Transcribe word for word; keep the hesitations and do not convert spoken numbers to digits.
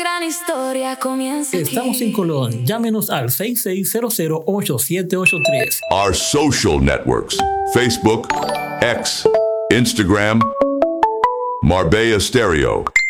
gran historia comienza aquí. Estamos en Colón. Llámenos al seis seis cero cero, ocho siete ocho tres. Our social networks: Facebook, X, Instagram, Marbella Stereo.